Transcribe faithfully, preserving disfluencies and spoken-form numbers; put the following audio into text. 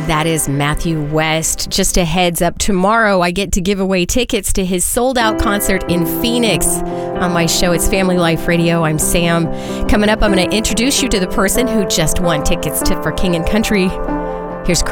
That is Matthew West. Just a heads up, tomorrow I get to give away tickets to his sold-out concert in Phoenix. On my show, it's Family Life Radio. I'm Sam. Coming up, I'm going to introduce you to the person who just won tickets to for King and Country.